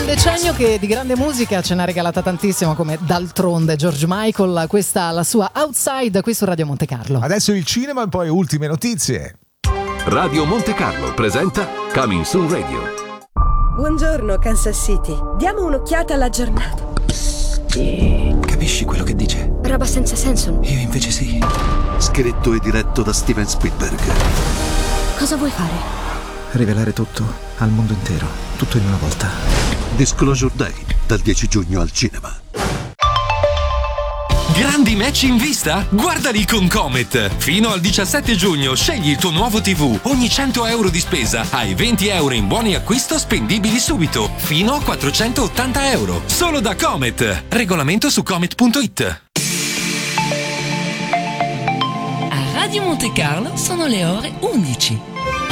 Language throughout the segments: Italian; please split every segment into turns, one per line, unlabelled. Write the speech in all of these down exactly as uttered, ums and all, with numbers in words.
decennio che di grande musica ce n'ha regalata tantissimo, come d'altronde George Michael. Questa la sua Outside qui su Radio Monte Carlo.
Adesso il cinema e poi ultime notizie.
Radio Monte Carlo presenta Coming Soon Radio.
Buongiorno Kansas City, diamo un'occhiata alla giornata.
Capisci quello che dice?
Roba senza senso.
Io invece sì.
Scritto e diretto da Steven Spielberg.
Cosa vuoi fare?
Rivelare tutto al mondo intero, tutto in una volta.
Disclosure Day, dal dieci giugno al cinema.
Grandi match in vista? Guardali con Comet! Fino al diciassette giugno scegli il tuo nuovo tivù. Ogni cento euro di spesa hai venti euro in buoni acquisto spendibili subito, fino a quattrocentottanta euro. Solo da Comet. Regolamento su comet punto it.
A Radio Monte Carlo sono le ore undici.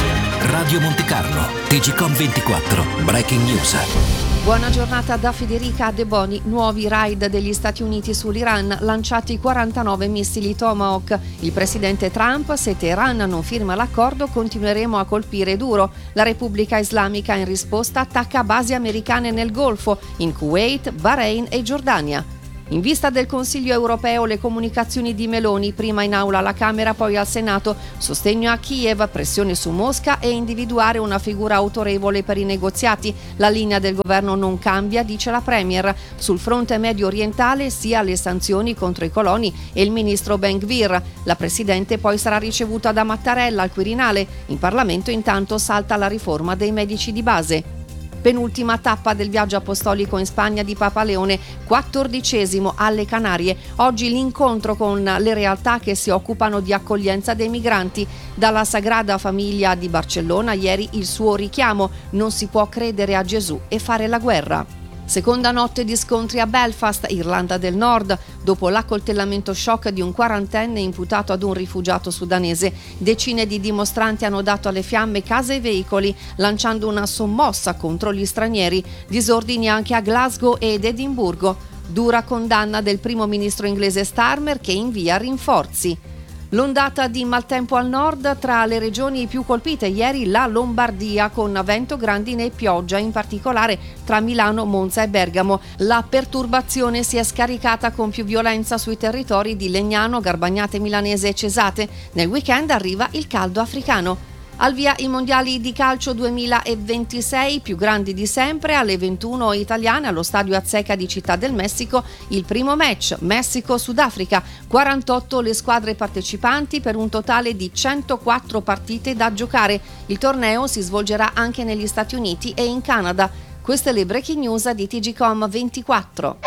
Radio Monte Carlo, T G Com ventiquattro, Breaking News.
Buona giornata da Federica De Boni. Nuovi raid degli Stati Uniti sull'Iran, lanciati quarantanove missili Tomahawk. Il presidente Trump: se Teheran non firma l'accordo continueremo a colpire duro. La Repubblica Islamica in risposta attacca basi americane nel Golfo, in Kuwait, Bahrain e Giordania. In vista del Consiglio europeo, le comunicazioni di Meloni, prima in aula alla Camera, poi al Senato, sostegno a Kiev, pressione su Mosca e individuare una figura autorevole per i negoziati. La linea del governo non cambia, dice la Premier. Sul fronte medio orientale sia le sanzioni contro i coloni e il ministro Ben Gvir. La Presidente poi sarà ricevuta da Mattarella al Quirinale. In Parlamento intanto salta la riforma dei medici di base. Penultima tappa del viaggio apostolico in Spagna di Papa Leone, quattordicesimo alle Canarie. Oggi l'incontro con le realtà che si occupano di accoglienza dei migranti. Dalla Sagrada Famiglia di Barcellona ieri il suo richiamo: non si può credere a Gesù e fare la guerra. Seconda notte di scontri a Belfast, Irlanda del Nord, dopo l'accoltellamento shock di un quarantenne imputato ad un rifugiato sudanese. Decine di dimostranti hanno dato alle fiamme case e veicoli, lanciando una sommossa contro gli stranieri. Disordini anche a Glasgow ed Edimburgo. Dura condanna del primo ministro inglese Starmer, che invia rinforzi. L'ondata di maltempo al nord, tra le regioni più colpite ieri la Lombardia, con vento, grandine e pioggia, in particolare tra Milano, Monza e Bergamo. La perturbazione si è scaricata con più violenza sui territori di Legnano, Garbagnate Milanese e Cesate. Nel weekend arriva il caldo africano. Al via i mondiali di calcio duemilaventisei, più grandi di sempre, alle ventuno italiane allo stadio Azteca di Città del Messico. Il primo match, Messico-Sudafrica, quarantotto le squadre partecipanti per un totale di centoquattro partite da giocare. Il torneo si svolgerà anche negli Stati Uniti e in Canada. Queste le breaking news di T G Com ventiquattro.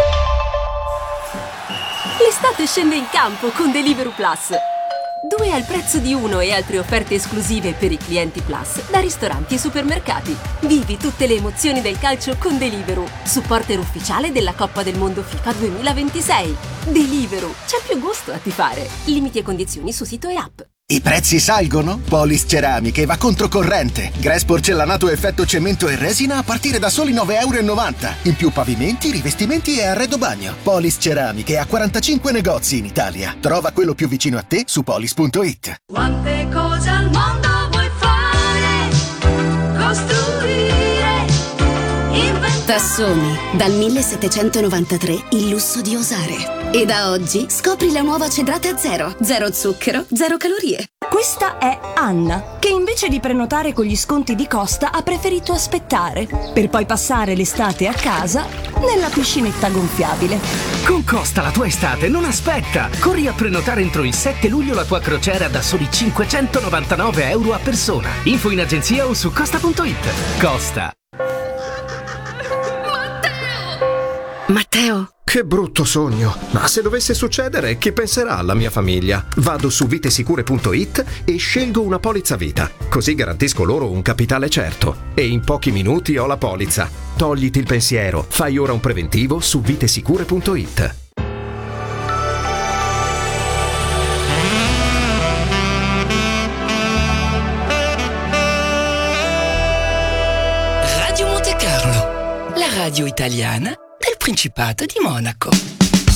L'estate scende in campo con Deliveroo Plus. Due al prezzo di uno e altre offerte esclusive per i clienti Plus da ristoranti e supermercati. Vivi tutte le emozioni del calcio con Deliveroo, supporter ufficiale della Coppa del Mondo FIFA duemilaventisei. Deliveroo, c'è più gusto a tifare. Limiti e condizioni su sito e app.
I prezzi salgono? Polis Ceramiche va controcorrente. Grass porcellanato effetto cemento e resina a partire da soli nove virgola novanta euro. In più pavimenti, rivestimenti e arredo bagno. Polis Ceramiche ha quarantacinque negozi in Italia. Trova quello più vicino a te su polis punto it.
Quante cose al mondo vuoi fare? Costruire, inventare.
Tassoni, dal millesettecentonovantatré il lusso di osare. E da oggi scopri la nuova cedrata zero, zero zucchero, zero calorie.
Questa è Anna, che invece di prenotare con gli sconti di Costa ha preferito aspettare, per poi passare l'estate a casa nella piscinetta gonfiabile.
Con Costa la tua estate non aspetta! Corri a prenotare entro il sette luglio la tua crociera da soli cinquecentonovantanove euro a persona. Info in agenzia o su costa punto it. Costa.
Matteo!
Che brutto sogno! Ma se dovesse succedere, che penserà la mia famiglia? Vado su vitesicure punto it e scelgo una polizza vita. Così garantisco loro un capitale certo. E in pochi minuti ho la polizza. Togliti il pensiero. Fai ora un preventivo su vitesicure punto it.
Radio Monte Carlo, la radio italiana del Principato di Monaco.